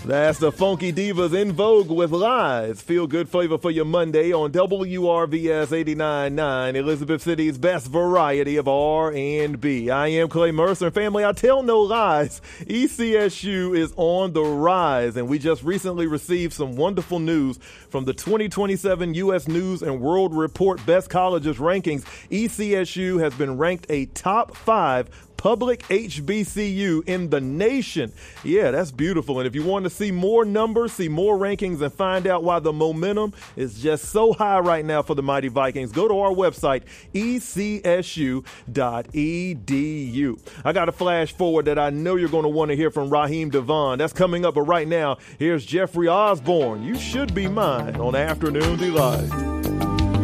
That's the Funky Divas in Vogue with Lies. Feel good flavor for your Monday on WRVS 89.9, Elizabeth City's best variety of R&B. I am Clay Mercer. Family, I tell no lies. ECSU is on the rise, and we just recently received some wonderful news from the 2027 U.S. News and World Report Best Colleges rankings. ECSU has been ranked a top 5 public HBCU in the nation. Yeah, that's beautiful. And if you want to see more numbers, see more rankings, and find out why the momentum is just so high right now for the Mighty Vikings, go to our website, ecsu.edu. I got a flash forward that I know you're going to want to hear from Raheem DeVaughn. That's coming up, but right now, here's Jeffrey Osborne. You Should Be Mine on Afternoon Delight.